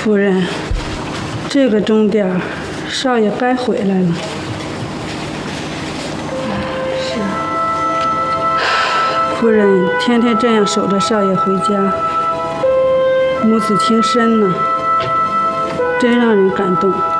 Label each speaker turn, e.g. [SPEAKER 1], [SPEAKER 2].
[SPEAKER 1] 夫人，这个钟点儿，少爷该回来了。是啊，夫人天天这样守着少爷回家，母子情深呢，真让人感动。